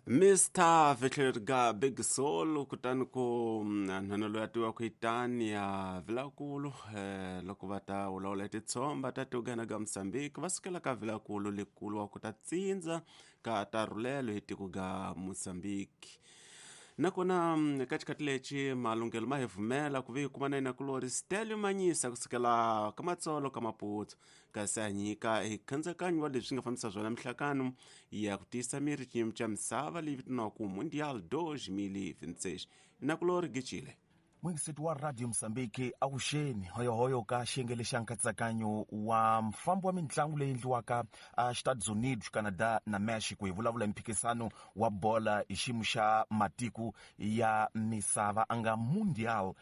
Mr. Vetlerga Big Soul kutani ku nhana loyi a tiviwaka hi tani ya Vilakulu loko va ta vulavula hi titshomba ta tiuganaga Mosambiki va sukela ka Vilakulu likulu wa ku ta tsindza ka tarhulelo hi tiko ga Mosambiki nakona eka xikati lexi malunghelo ma hefumela ku ve kuma na ina kulori Stelio Manyisa kusukela ka matsolo ka Maputsu kasi a nyika hi nkhandzakanya wa leswi nga fambisa zwona mihlakano ya ku tiyisa miri xiyimo xa misava leyi vitaniwaka Mundial 2026 na kulori Gichile mwingiseti wa Radio Mosambiki avuxeni hoyohoyo ka xiyenge xa nkatsakanyo wa mfambo wa mitlangu leyi endliwaka Estados Unidos, Canada na Mexico hi vulavula hi mphikizano wa bola hi xiyimo xa matiko ya misava anga Mundial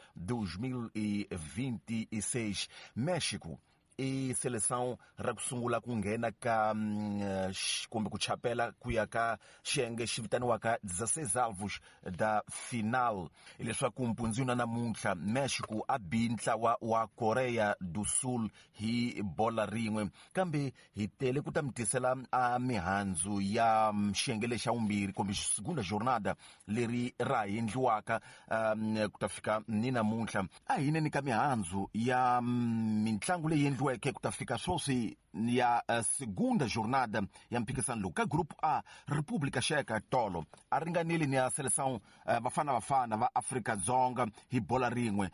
2026. Mexico i seleção ra ku sungula ku nghena ka kumbe ku chapela ku ya ka xiyenge xi vitaniwaka 16 avos da final leswaku mpundzu na namuntlha Mexico a biyi ntlawa wa Korea do Sul hi bola rin'we kambe hi tele ku ta mi tisela mihandzu ya xiyenge lexa vumbirhi kumbe segunda jornada leri ra endliwaka ku ta fika ni namuntlha a hi neni ka mihandzu ya mitlangu leyi endliwaka kutafika swoswi ya segunda jornada ya mphikizano lowu ka Grupo A República Checa tolo a ringanile ni ya seleção Bafana va Afrika-Dzonga hi bola rin'we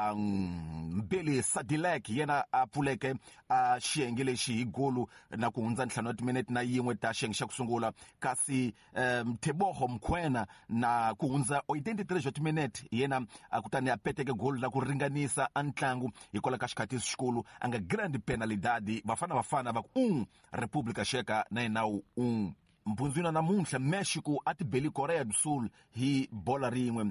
Mbele Sadilek yena a pfuleke xiyenge lexi hi golu na ku hundza ntlhanu wa timinete na yin'we ta xiyenge xa ku sungula kasi Teboho Mkhwena na ku hundza 83 wa timinete yena kutani a peteke golu na ku ringanisa ntlangu hikwalaho ka xikhatisi xikulu anga grande penalidade Bafana va República Checa na inawu mpundzu namuntlha Mexico a tibeli Korea do Sul hi bola rin'we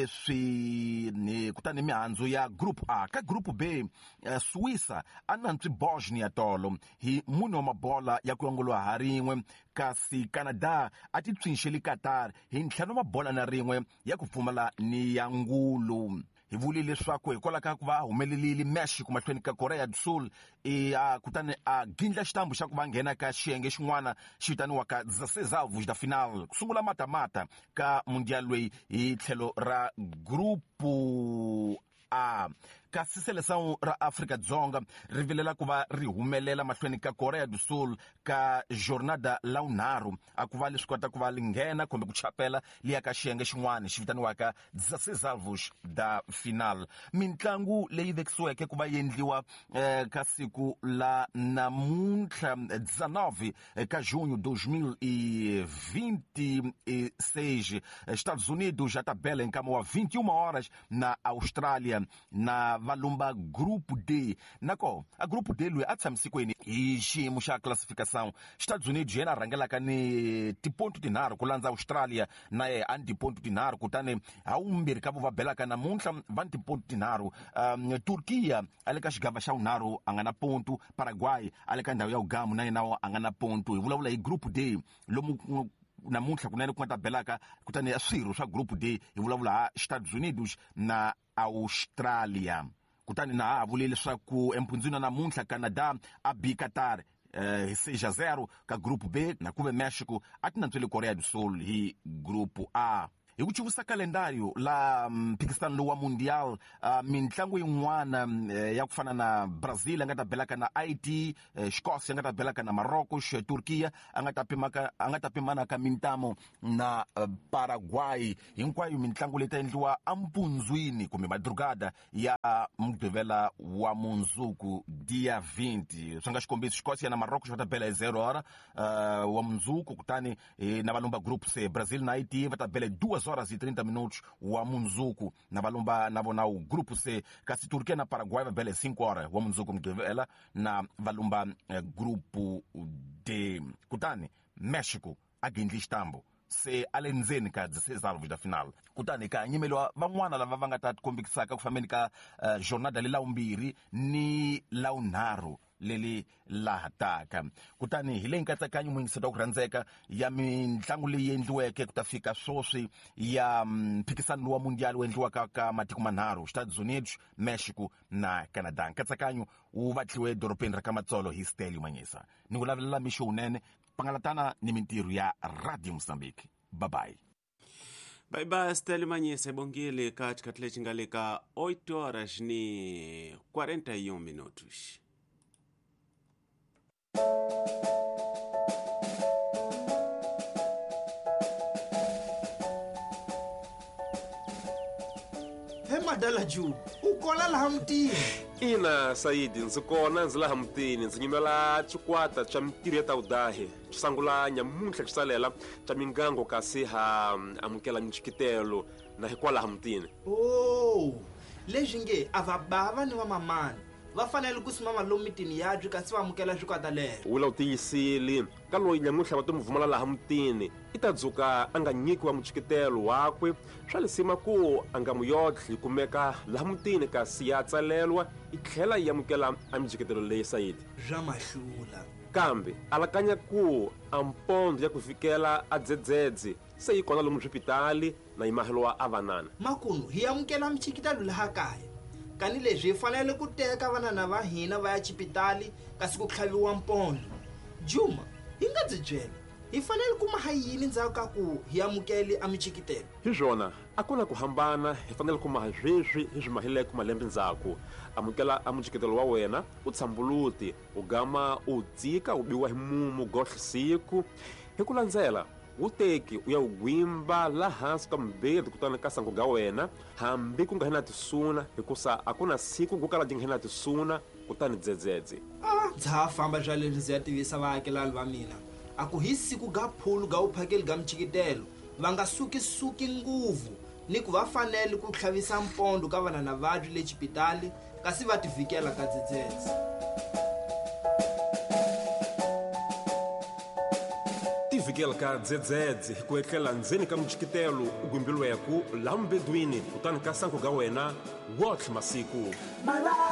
leswi kutani mihandzu ya Grupo A ka Grupo B Suíça a nantswi Bosnia tolo hi mune wa mabola ya ku yongoliwa ha rin'we kasi Canada a ti tshwinxeli Qatar hi ntlhanu wa mabola na rin'we ya ku pfumala ni ya ngulu hi vulile leswaku hikwalaho ka ku va humelelile Mexico mahlweni ka Korea do Sul kutani a gindla xitambu xa ku va nghena ka xiyenge xin'wana xi vitaniwaka 16 avos da final ku sungula matamata ka mundial loyi hi tlhelo ra Grupo A kasi seleção ra Afrika-Dzonga ri vilela ku va ri humelela mahlweni ka Korea do Sul ka jornada launharhu a ku va leswi kota ku va li nghena kumbe ku chapela liya ka xiyenge xin'wana xi vitaniwaka 16 avos da final mitlangu leyi vekisiweke ku va endliwa ka siku la namuntlha 19 ka junho 2026 Estados Unidos já tabela em cama wa 21 horas na Austrália na valumba Grupo D nako a Grupo D loyi a tshamisikweni hi xiyimo xa classificação Estados Unidos yena rhangelaka ni tiponto tinharhu ku landza Australia na ye a ni tiponto tinharhu kutani havumbirhi ka vo va belaka namuntlha va ni tiponto tinharhu Turkiya a le ka xigava xa vunharhu a nga na pontu Paraguay a le ka ndhawu ya vugamu na yenawo a nga na pontu hi vulavula hi Grupo D lomu namuntlha kunene ku nga ta belaka kutani swirho swa Grupo D hi vulavula ha Estados Unidos na Australia kutani na ha vulile leswaku empundzwini namuntlha Canada a bi Qatar hi 6-0 ka Grupo B na kuve Mexico a ti nantswele Korea do Sul hi Grupo A hi ku chuvisa kalendario la mphikizano lowu wa mundial mitlangu yin'wana ya ku fana na Brazil a nga ta belaka na Haiti Xikosia a nga ta belaka na Marocos Turkiya a nga ta pimana ka mintamo na Paraguay hinkwayo mitlangu leyi ta endliwa ampundzwini kumbe madrugada ya mugqivela wa mundzuku dia 20 swi nga xikombiso Xikosia na Marocos va ta bela hi 0 hora wa mundzuku kutani na valumba Grupo C Brazil na Haiti va ta bela 2 horas e 30 minutos wa mundzuku na valumba na vona o Grupo C kasi Turquia na Paraguay va bela 5 horas wa mundzuku mgqivela na valumba Grupo D kutani Mexico a gindli xitambu se a le ndzeni ka 16 avos da final kutani ka nyimeliwa van'wana lava va nga ta kombisaka ku fambeni ka jornada le lavumbirhi ni lavunharhu leli laha taka kutani hi leyi nkatsakanyo mwingiseta wa ku rhandzeka ya mitlangu leyi endliweke ku ta fika swoswi ya mphikizano wa mundial wu endliwaka ka matiko manharhu Estados Unidos Mexico na Canada nkatsakanyo wu vatliwe edorobeni ra ka Matsolo hi Stelio Manyisa ni ku lavelela mixo unene pangalatana ni mintirho ya Radio Mozambique. Bye-bye. Bye bye, Steli Manyisa Bongile katika tile chingalika 8 horas ni 41 minutos. Madala juu ukola laha mutini ina Saidi ndzi kona ndzi laha mutini ndzi nyimela chikwata cha mintirho ya tawudahe cisangula nyamuntlha cisalela ca mingango kasi ha amukela michikitelo na hikwalaha mutini. leswi nge ava bava ni vamamani va fanele ku simama lomu mitini yabyo kasi va amukela swikwata lero. Wula u tiyisile ka loyi nyamuntlha va to n'wi vumala laha mutini i ta dzuka a nga nyikiwa muchikitelo wakwe swa lisima ku a nga muyodli kumeka laha mutini kasi ya tsalelwa i tlhela yi amukela a michikitelo leyi Sayidi. Zwa mahlula kambe alakanya ku a mpondo ya ku fikela a dzedzedze se yi kona lomu swipitali na yi maheliwa a vanana. Makunu hi amukela michikitelo laha kaya kani leswi hi fanele ku teka vanana va hina va ya chipitali kasi ku tlhaviwa mpondo. Juma hi nga byi byela hi fanele ku maha yini ndzhaku ka ku hi amukeli a michikitelo. Hi swona a ku na ku hambana hi fanele ku maha sweswi hi swi mahileke malembe ndzhaku. Amukela a muchikitelo wa wena u tshambuluti u gama u dzika u biwa hi mumu gohlisiku hi ku landzela uteki u ya u gwimba la hansi ka mbirhi kutani ka sangu ga wena hambi ku nga hina tisuna hikusa a ku na siku ku kala dinghena tisuna kutani dzedzedze. Ndza ha famba bya leswi ndzi ya tivisa vaakelani va mina a ku hi siku ga phulu ga uphakeli ga michikitelo va nga suki nguvu ni ku va fanele ku tlhavisa mpondo ka vanana vabyo le chipitali kasi va tivikela ka dzedzedze. Tivikela ka dzedzedze ku etlela ndzeni ka muchikitelo u gwimbilweku laha mbedwini kutani ka sangu ga wena wotlhe masiku.